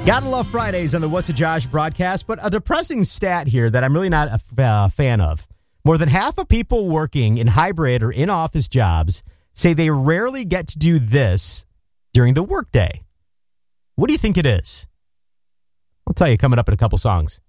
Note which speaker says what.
Speaker 1: Gotta love Fridays on the What's a Josh broadcast, but a depressing stat here that I'm really not a fan of. More than half of people working in hybrid or in-office jobs say they rarely get to do this during the workday. What do you think it is? I'll tell you coming up in a couple songs.